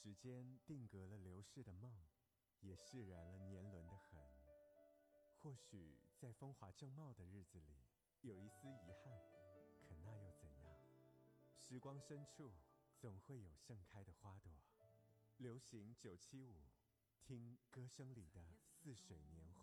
时间定格了流逝的梦，也释然了年轮的痕。或许在风华正茂的日子里，有一丝遗憾，可那又怎样？时光深处，总会有盛开的花朵。流行975，听歌声里的似水年